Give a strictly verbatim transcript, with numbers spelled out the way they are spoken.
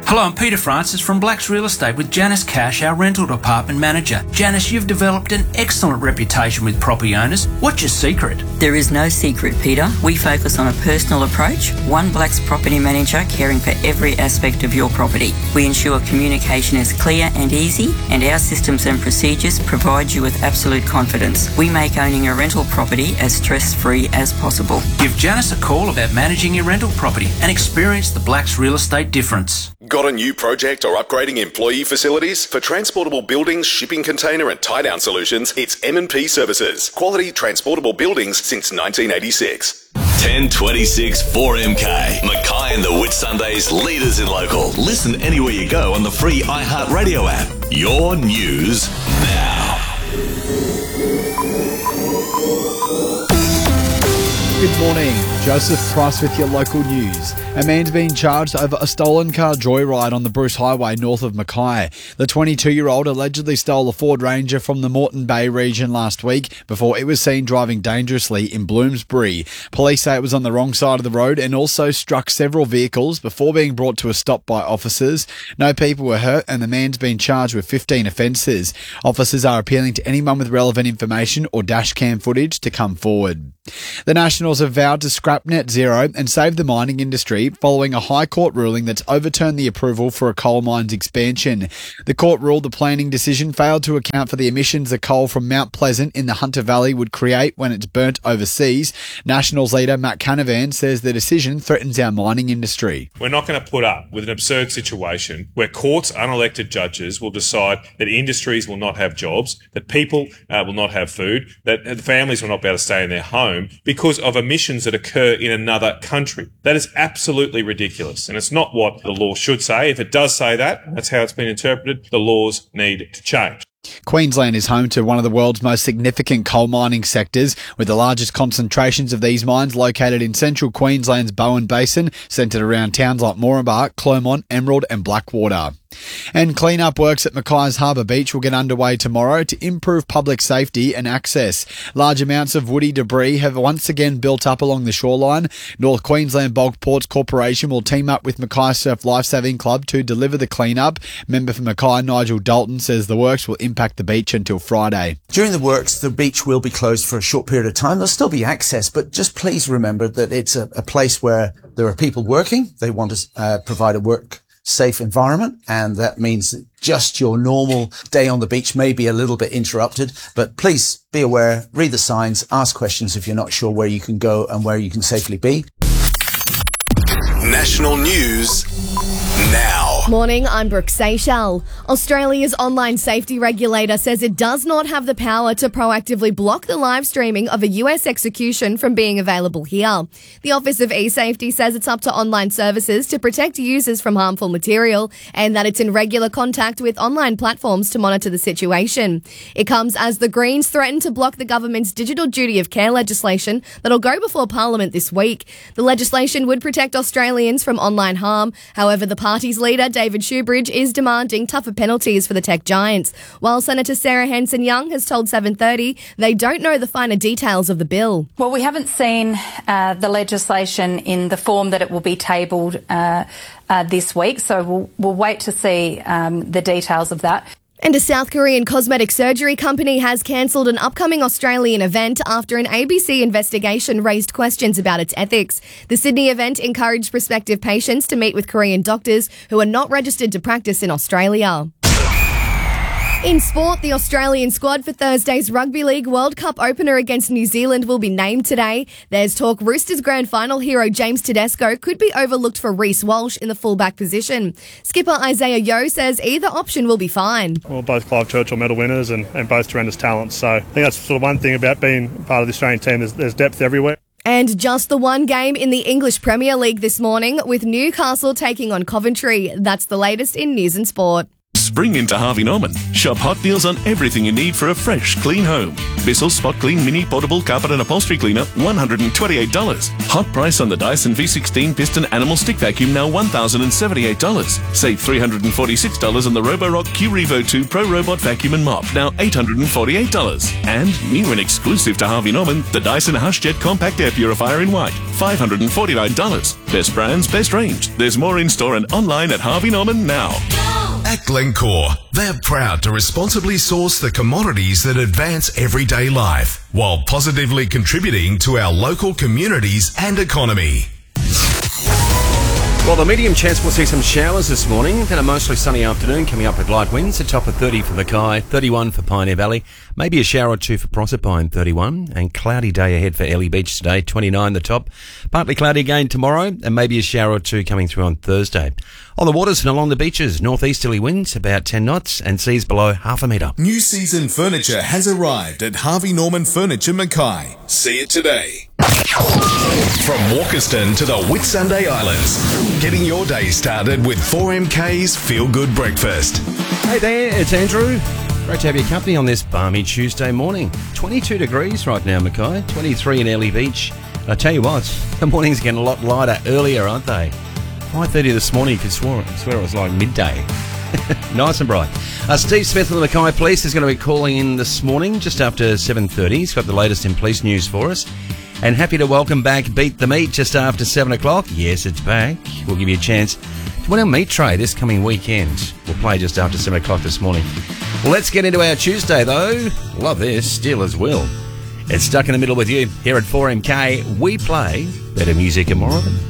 Hello, I'm Peter Francis from Blacks Real Estate with Janice Cash, our rental department manager. Janice, you've developed an excellent reputation with property owners. What's your secret? There is no secret, Peter. We focus on a personal approach, one Blacks property manager caring for every aspect of your property. We ensure communication is clear and easy, and our systems and procedures provide you with absolute confidence. We make owning a rental property as stress-free as possible. Give Janice a call about managing your rental property and experience the Blacks Real Estate difference. Got a new project or upgrading employee facilities? For transportable buildings, shipping container and tie-down solutions, it's M and P Services. Quality transportable buildings since nineteen eighty-six. ten twenty-six four M K. Mackay and the Whitsundays, leaders in local. Listen anywhere you go on the free iHeartRadio app. Your news now. Good morning. Joseph Price with your local news. A man's been charged over a stolen car joyride on the Bruce Highway north of Mackay. The twenty-two-year-old allegedly stole a Ford Ranger from the Moreton Bay region last week before it was seen driving dangerously in Bloomsbury. Police say it was on the wrong side of the road and also struck several vehicles before being brought to a stop by officers. No people were hurt and the man's been charged with fifteen offences. Officers are appealing to anyone with relevant information or dashcam footage to come forward. The Nationals have vowed to scrap net zero and save the mining industry following a High Court ruling that's overturned the approval for a coal mine's expansion. The court ruled the planning decision failed to account for the emissions the coal from Mount Pleasant in the Hunter Valley would create when it's burnt overseas. Nationals leader Matt Canavan says the decision threatens our mining industry. We're not going to put up with an absurd situation where courts, unelected judges will decide that industries will not have jobs, that people uh, will not have food, that families will not be able to stay in their home because of emissions that occur in another country. That is absolutely ridiculous, and it's not what the law should say. If it does say that, that's how it's been interpreted, the laws need to change. Queensland is home to one of the world's most significant coal mining sectors, with the largest concentrations of these mines located in central Queensland's Bowen Basin, centred around towns like Moranbah, Clermont, Emerald and Blackwater. And clean-up works at Mackay's Harbour Beach will get underway tomorrow to improve public safety and access. Large amounts of woody debris have once again built up along the shoreline. North Queensland Bulk Ports Corporation will team up with Mackay Surf Lifesaving Club to deliver the clean-up. Member for Mackay, Nigel Dalton, says the works will impact the beach until Friday. During the works, the beach will be closed for a short period of time. There'll still be access, but just please remember that it's a, a place where there are people working. They want to uh, provide a work safe environment, and that means that just your normal day on the beach may be a little bit interrupted, but please be aware, read the signs, ask questions if you're not sure where you can go and where you can safely be. National news now. Morning, I'm Brooke Seychelles. Australia's online safety regulator says it does not have the power to proactively block the live streaming of a U S execution from being available here. The Office of eSafety says it's up to online services to protect users from harmful material and that it's in regular contact with online platforms to monitor the situation. It comes as the Greens threaten to block the government's digital duty of care legislation that'll go before Parliament this week. The legislation would protect Australians from online harm. However, the party's leader, David Shoebridge, is demanding tougher penalties for the tech giants, while Senator Sarah Hanson-Young has told seven thirty they don't know the finer details of the bill. Well, we haven't seen uh, the legislation in the form that it will be tabled uh, uh, this week, so we'll, we'll wait to see um, the details of that. And a South Korean cosmetic surgery company has cancelled an upcoming Australian event after an A B C investigation raised questions about its ethics. The Sydney event encouraged prospective patients to meet with Korean doctors who are not registered to practice in Australia. In sport, the Australian squad for Thursday's Rugby League World Cup opener against New Zealand will be named today. There's talk Roosters grand final hero James Tedesco could be overlooked for Reece Walsh in the fullback position. Skipper Isaiah Yeo says either option will be fine. Well, both Clive Churchill medal winners and, and both tremendous talents. So I think that's sort of one thing about being part of the Australian team. There's, there's depth everywhere. And just the one game in the English Premier League this morning with Newcastle taking on Coventry. That's the latest in news and sport. Spring into Harvey Norman. Shop hot deals on everything you need for a fresh, clean home. Bissell Spot Clean Mini Portable Carpet and Upholstery Cleaner, one hundred twenty-eight dollars. Hot price on the Dyson V sixteen Piston Animal Stick Vacuum, now one thousand seventy-eight dollars. Save three hundred forty-six dollars on the Roborock Q Revo two Pro Robot Vacuum and Mop, now eight hundred forty-eight dollars. And new and exclusive to Harvey Norman, the Dyson HushJet Compact Air Purifier in white, five hundred forty-nine dollars. Best brands, best range. There's more in-store and online at Harvey Norman now. At Glencore, they're proud to responsibly source the commodities that advance everyday life while positively contributing to our local communities and economy. Well, the medium chance we'll see some showers this morning, then a mostly sunny afternoon coming up with light winds, a top of thirty for Mackay, thirty-one for Pioneer Valley, maybe a shower or two for Proserpine, thirty-one, and cloudy day ahead for Ellie Beach today, twenty-nine the top, partly cloudy again tomorrow, and maybe a shower or two coming through on Thursday. On the waters and along the beaches, northeasterly winds about ten knots and seas below half a metre. New season furniture has arrived at Harvey Norman Furniture Mackay. See it today. From Walkerston to the Whitsunday Islands, getting your day started with four M K's Feel Good Breakfast. Hey there, it's Andrew. Great to have your company on this balmy Tuesday morning. twenty-two degrees right now, Mackay, twenty-three in Ellie Beach. And I tell you what, the mornings are getting a lot lighter earlier, aren't they? five thirty this morning, you could swear, swear it was like midday. Nice and bright. Uh, Steve Smith of the Mackay Police is going to be calling in this morning just after seven thirty. He's got the latest in police news for us. And happy to welcome back Beat the Meat just after seven o'clock. Yes, it's back. We'll give you a chance to win our meat tray this coming weekend. We'll play just after seven o'clock this morning. Well, let's get into our Tuesday, though. Love this. Steelers will. It's Stuck in the Middle with you here at four M K. We play better music and more of it.